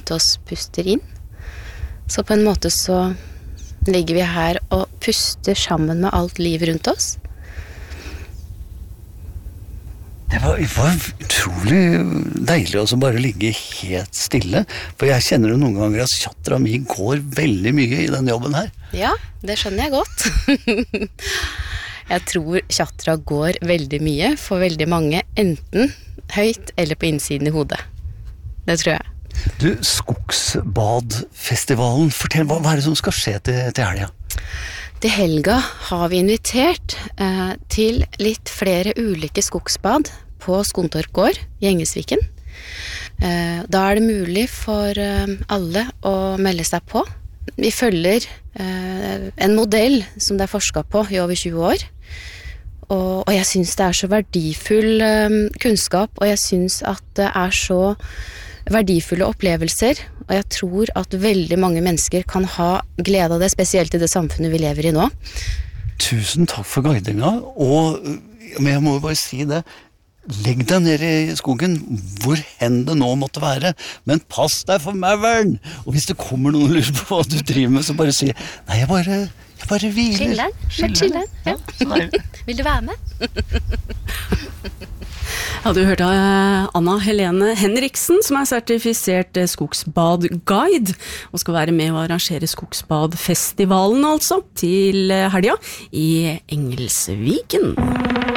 rundt oss puster inn. Så på en måte så ligger vi her og puster sammen med alt liv rundt oss. Det var utrolig deilig å bare ligge helt stille, for jeg kjenner jo noen ganger at chattera mi går veldig mye i den jobben her. Ja, det skjønner jeg godt. Jeg tror chattera går veldig mye for veldig mange, enten høyt eller på innsiden i hodet. Det tror jeg. Du, Skogsbadfestivalen, fortell, hva er det som skal skje til helga? Til helga har vi invitert til litt flere ulike skogsbad på Skontorp gård i Engelsviken. Da er det mulig for alle å melde seg på. Vi følger en modell som det er forsket på i over 20 år. Og jeg synes det er så verdifull kunnskap, og jeg synes at det er så verdifulle opplevelser, og jeg tror at veldig mange mennesker kan ha glede av det, spesielt i det samfunnet vi lever i nå. Tusen takk for guidinga, men jeg må jo bare si det, legg deg ned i skogen, hvor hen det nå måtte være, men pass deg for mauren! Og hvis det kommer noen og lurer på hva du driver med, så bare si, nei, jeg bare hviler. Chiller. Ja. Vil du være med? Ja, du hørte Anna Helene Henriksen, som er sertifisert skogsbadguide, og skal være med å arrangere Skogsbadfestivalen, altså, til helga i Engelsviken.